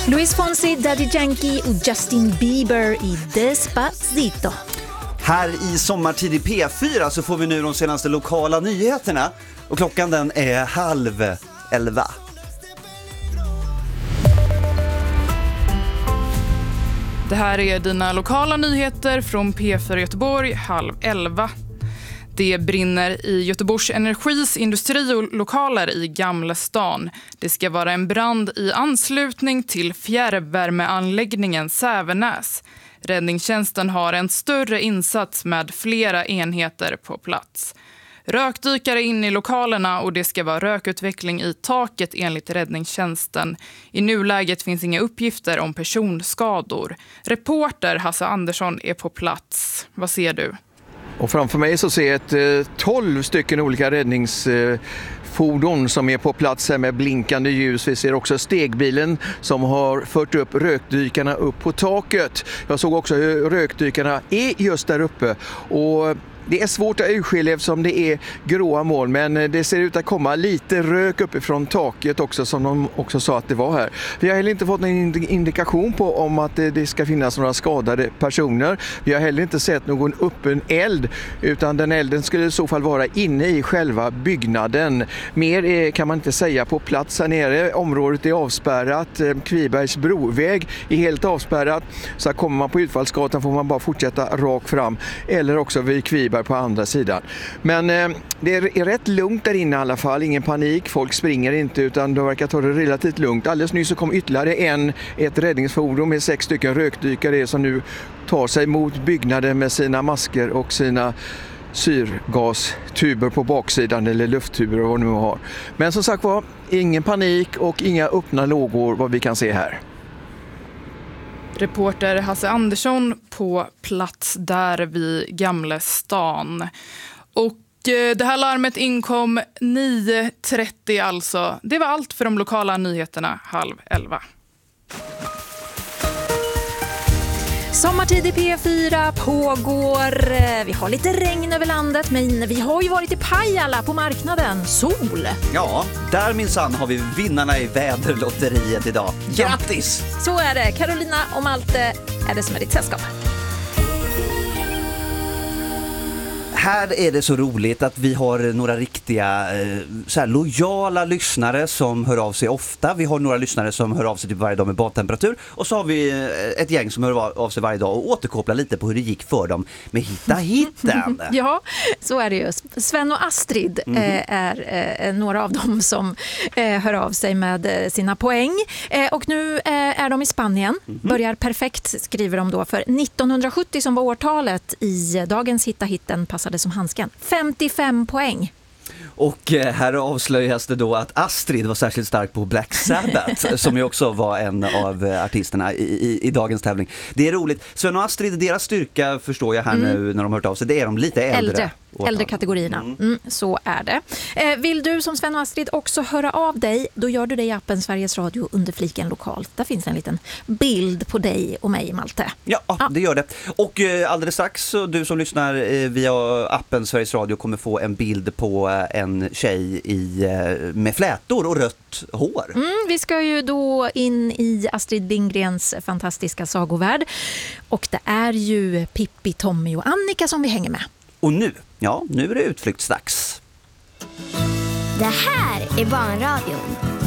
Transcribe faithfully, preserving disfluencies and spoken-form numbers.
Luis Fonsi, Daddy Yankee och Justin Bieber i Despacito. Här i Sommartid i P fyra så får vi nu de senaste lokala nyheterna. Och klockan den är halv elva. Det här är dina lokala nyheter från P fyra Göteborg halv elva. Det brinner i Göteborgs Energis industrilokaler i Gamla stan. Det ska vara en brand i anslutning till fjärrvärmeanläggningen Sävenäs. Räddningstjänsten har en större insats med flera enheter på plats. Rökdykare in i lokalerna och det ska vara rökutveckling i taket enligt räddningstjänsten. I nuläget finns inga uppgifter om personskador. Reporter Hasse Andersson är på plats. Vad ser du? Och framför mig så ser jag ett eh, tolv stycken olika räddningsfordon eh, som är på plats här med blinkande ljus. Vi ser också stegbilen som har fört upp rökdykarna upp på taket. Jag såg också hur rökdykarna är just där uppe och det är svårt att urskilja eftersom det är gråa moln, men det ser ut att komma lite rök uppifrån taket också, som de också sa att det var här. Vi har heller inte fått någon indikation på om att det ska finnas några skadade personer. Vi har heller inte sett någon öppen eld, utan den elden skulle i så fall vara inne i själva byggnaden. Mer kan man inte säga på plats här nere. Området är avspärrat. Kvibergs broväg är helt avspärrat. Så kommer man på Utfallsgatan får man bara fortsätta rakt fram, eller också vid Kviberg på andra sidan. Men eh, det är rätt lugnt där inne i alla fall. Ingen panik, folk springer inte utan de verkar ta det relativt lugnt. Alldeles nyss så kom ytterligare en, ett räddningsfordon med sex stycken rökdykare som nu tar sig mot byggnaden med sina masker och sina syrgastuber på baksidan eller lufttuber och vad de nu har. Men som sagt var, ingen panik och inga öppna lågor vad vi kan se här. Reporter Hasse Andersson på plats där vid Gamla stan. Och det här larmet inkom nio trettio alltså. Det var allt för de lokala nyheterna halv elva. Sommartid i P fyra pågår. Vi har lite regn över landet, men vi har ju varit i Pajala på marknaden. Sol. Ja, där minsann har vi vinnarna i väderlotteriet idag. Grattis! Ja, så är det. Carolina och Malte är det som är ditt sällskap. Här är det så roligt att vi har några riktiga eh, så här lojala lyssnare som hör av sig ofta. Vi har några lyssnare som hör av sig typ varje dag med badtemperatur. Och så har vi eh, ett gäng som hör av sig varje dag och återkopplar lite på hur det gick för dem med Hitta Hitten. Ja, så är det ju. Sven och Astrid mm. eh, är eh, några av dem som eh, hör av sig med eh, sina poäng. Eh, och nu eh, är de i Spanien. Mm. Börjar perfekt, skriver de då, för nittonhundrasjuttio som var årtalet i dagens Hitta Hitten passade som handsken. femtiofem poäng. Och här avslöjas det då att Astrid var särskilt stark på Black Sabbath som ju också var en av artisterna i, i, i dagens tävling. Det är roligt. Sven och Astrid, deras styrka förstår jag här mm. nu när de har hört av sig. Det är de lite äldre. Äldre, äldre kategorierna. Mm. Mm, så är det. Eh, vill du som Sven och Astrid också höra av dig, då gör du det i appen Sveriges Radio under fliken lokalt. Där finns en liten bild på dig och mig, Malte. Ja, ja. Det gör det. Och eh, alldeles strax så du som lyssnar eh, via appen Sveriges Radio kommer få en bild på eh, en en tjej i, med flätor och rött hår. Mm, vi ska ju då in i Astrid Lindgrens fantastiska sagovärld. Och det är ju Pippi, Tommy och Annika som vi hänger med. Och nu, ja, nu är det utflyktsdags. Det här är Barnradion.